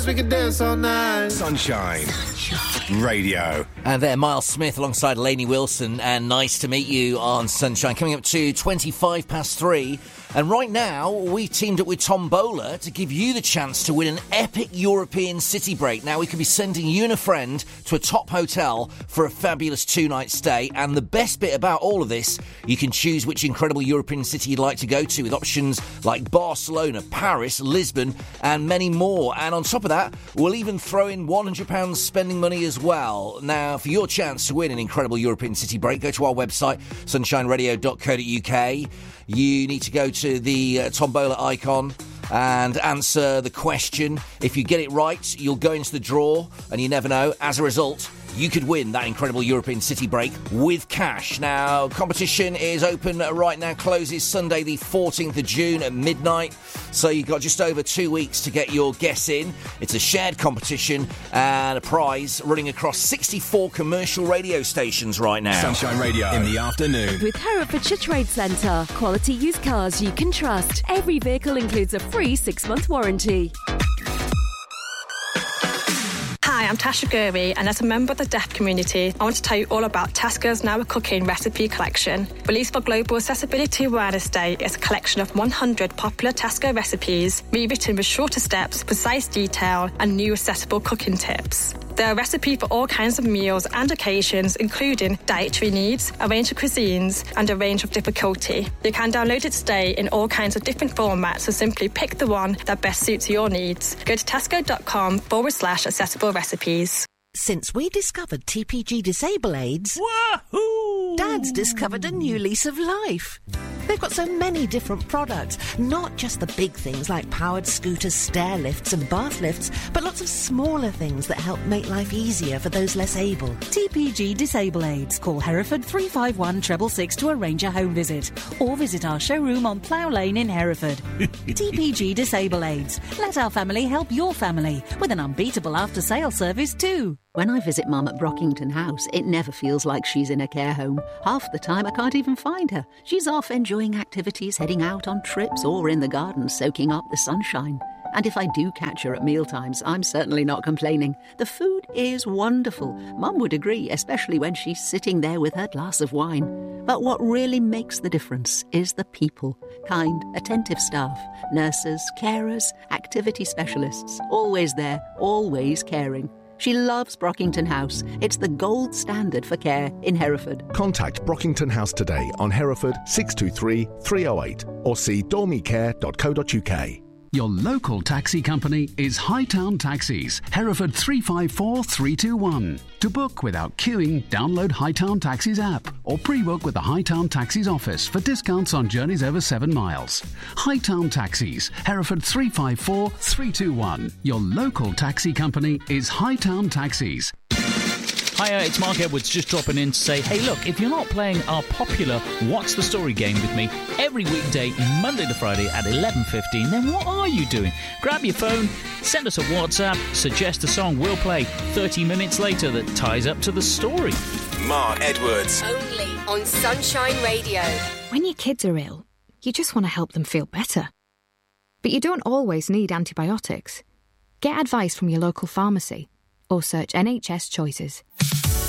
we can dance all night. Sunshine Radio. And there, Miles Smith alongside Lainey Wilson, and nice to meet you on Sunshine. Coming up to 3:25. And right now, we've teamed up with Tombola to give you the chance to win an epic European city break. Now, we could be sending you and a friend to a top hotel for a fabulous 2-night stay. And the best bit about all of this, you can choose which incredible European city you'd like to go to, with options like Barcelona, Paris, Lisbon, and many more. And on top of that, we'll even throw in £100 spending money as well. Now, for your chance to win an incredible European city break, go to our website, sunshineradio.co.uk. You need to go to the Tombola icon and answer the question. If you get it right, you'll go into the draw, and you never know. As a result, you could win that incredible European city break with cash. Now, competition is open right now, closes Sunday the 14th of June at midnight. So you've got just over 2 weeks to get your guess in. It's a shared competition and a prize running across 64 commercial radio stations right now. Sunshine Radio in the afternoon. With Herefordshire Trade Centre. Quality used cars you can trust. Every vehicle includes a free 6-month warranty. Hi, I'm Tasha Gurry, and as a member of the deaf community, I want to tell you all about Tesco's Now a Cooking recipe collection. Released for Global Accessibility Awareness Day, it's a collection of 100 popular Tesco recipes, rewritten with shorter steps, precise detail, and new accessible cooking tips. There are recipes for all kinds of meals and occasions, including dietary needs, a range of cuisines, and a range of difficulty. You can download it today in all kinds of different formats, so simply pick the one that best suits your needs. Go to tesco.com/accessible recipes. Since we discovered TPG Disable Aids, Wahoo! Dad's discovered a new lease of life. They've got so many different products, not just the big things like powered scooters, stair lifts and bath lifts, but lots of smaller things that help make life easier for those less able. TPG Disable Aids. Call Hereford 351 666 to arrange a home visit, or visit our showroom on Plough Lane in Hereford. TPG Disable Aids. Let our family help your family, with an unbeatable after-sale service too. When I visit Mum at Brockington House, it never feels like she's in a care home. Half the time I can't even find her. She's off enjoying activities, heading out on trips, or in the garden soaking up the sunshine. And if I do catch her at mealtimes, I'm certainly not complaining. The food is wonderful. Mum would agree, especially when she's sitting there with her glass of wine. But what really makes the difference is the people. Kind, attentive staff, nurses, carers, activity specialists. Always there, always caring. She loves Brockington House. It's the gold standard for care in Hereford. Contact Brockington House today on Hereford 623 308 or see dormicare.co.uk. Your local taxi company is Hightown Taxis, Hereford 354 321. To book without queuing, download Hightown Taxis app or pre-book with the Hightown Taxis office for discounts on journeys over 7 miles. Hightown Taxis, Hereford 354 321. Your local taxi company is Hightown Taxis. Hiya, it's Mark Edwards just dropping in to say, hey look, if you're not playing our popular What's the Story game with me every weekday, Monday to Friday at 11:15, then what are you doing? Grab your phone, send us a WhatsApp, suggest a song we'll play 30 minutes later that ties up to the story. Mark Edwards. Only on Sunshine Radio. When your kids are ill, you just want to help them feel better. But you don't always need antibiotics. Get advice from your local pharmacy or search NHS Choices.